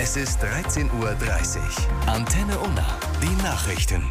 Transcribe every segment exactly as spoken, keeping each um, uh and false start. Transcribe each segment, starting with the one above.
Es ist dreizehn Uhr dreißig. Antenne Unna, die Nachrichten.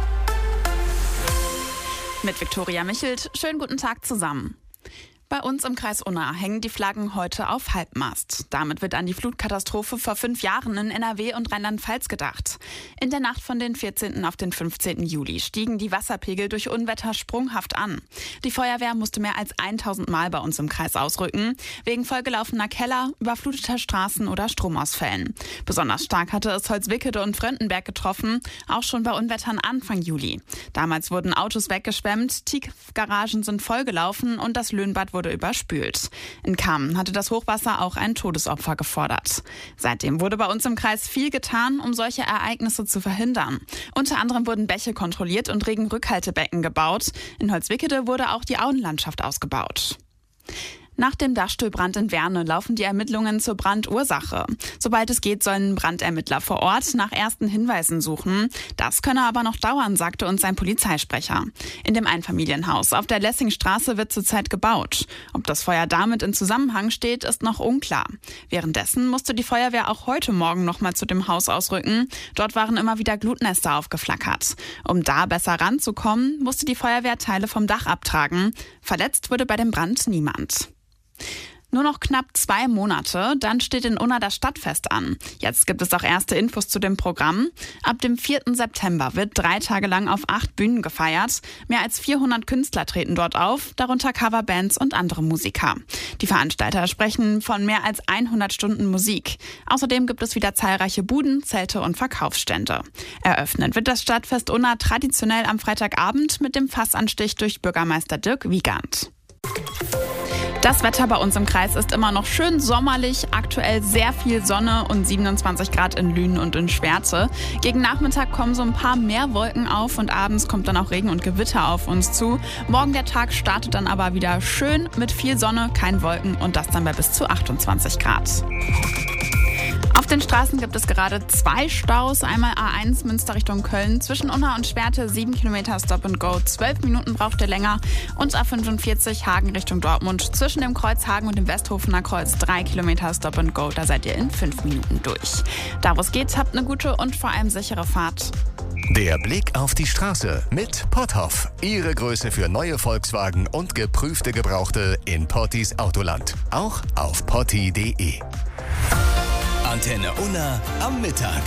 Mit Viktoria Michelt, schönen guten Tag zusammen. Bei uns im Kreis Unna hängen die Flaggen heute auf Halbmast. Damit wird an die Flutkatastrophe vor fünf Jahren in N R W und Rheinland-Pfalz gedacht. In der Nacht von den vierzehnten auf den fünfzehnten Juli stiegen die Wasserpegel durch Unwetter sprunghaft an. Die Feuerwehr musste mehr als tausend Mal bei uns im Kreis ausrücken, wegen vollgelaufener Keller, überfluteter Straßen oder Stromausfällen. Besonders stark hatte es Holzwickede und Fröndenberg getroffen, auch schon bei Unwettern Anfang Juli. Damals wurden Autos weggeschwemmt, Tiefgaragen sind vollgelaufen und das Löhnbad wurde überspült. In Kamen hatte das Hochwasser auch ein Todesopfer gefordert. Seitdem wurde bei uns im Kreis viel getan, um solche Ereignisse zu verhindern. Unter anderem wurden Bäche kontrolliert und Regenrückhaltebecken gebaut. In Holzwickede wurde auch die Auenlandschaft ausgebaut. Nach dem Dachstuhlbrand in Werne laufen die Ermittlungen zur Brandursache. Sobald es geht, sollen Brandermittler vor Ort nach ersten Hinweisen suchen. Das könne aber noch dauern, sagte uns ein Polizeisprecher. In dem Einfamilienhaus auf der Lessingstraße wird zurzeit gebaut. Ob das Feuer damit in Zusammenhang steht, ist noch unklar. Währenddessen musste die Feuerwehr auch heute Morgen noch mal zu dem Haus ausrücken. Dort waren immer wieder Glutnester aufgeflackert. Um da besser ranzukommen, musste die Feuerwehr Teile vom Dach abtragen. Verletzt wurde bei dem Brand niemand. Nur noch knapp zwei Monate, dann steht in Unna das Stadtfest an. Jetzt gibt es auch erste Infos zu dem Programm. Ab dem vierten September wird drei Tage lang auf acht Bühnen gefeiert. Mehr als vierhundert Künstler treten dort auf, darunter Coverbands und andere Musiker. Die Veranstalter sprechen von mehr als hundert Stunden Musik. Außerdem gibt es wieder zahlreiche Buden, Zelte und Verkaufsstände. Eröffnet wird das Stadtfest Unna traditionell am Freitagabend mit dem Fassanstich durch Bürgermeister Dirk Wiegand. Das Wetter bei uns im Kreis ist immer noch schön sommerlich, aktuell sehr viel Sonne und siebenundzwanzig Grad in Lünen und in Schwerte. Gegen Nachmittag kommen so ein paar mehr Wolken auf und abends kommt dann auch Regen und Gewitter auf uns zu. Morgen der Tag startet dann aber wieder schön mit viel Sonne, kein Wolken und das dann bei bis zu achtundzwanzig Grad. Auf den Straßen gibt es gerade zwei Staus. Einmal A eins Münster Richtung Köln zwischen Unna und Schwerte, sieben Kilometer Stop and Go, zwölf Minuten braucht ihr länger. Und A fünfundvierzig Hagen Richtung Dortmund zwischen dem Kreuz Hagen und dem Westhofener Kreuz, drei Kilometer Stop and Go. Da seid ihr in fünf Minuten durch. Da wo es geht, habt eine gute und vor allem sichere Fahrt. Der Blick auf die Straße mit Potthoff. Ihre Größe für neue Volkswagen und geprüfte Gebrauchte in Pottis Autoland. Auch auf potti punkt de. Antenne Unna am Mittag.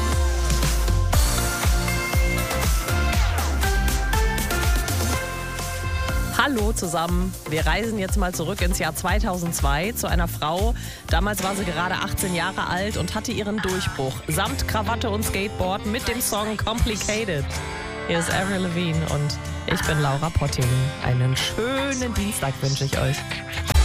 Hallo zusammen. Wir reisen jetzt mal zurück ins Jahr zweitausendzwei zu einer Frau. Damals war sie gerade achtzehn Jahre alt und hatte ihren Durchbruch. Samt Krawatte und Skateboard mit dem Song Complicated. Hier ist Avril Lavigne und ich bin Laura Potting. Einen schönen Dienstag wünsche ich euch.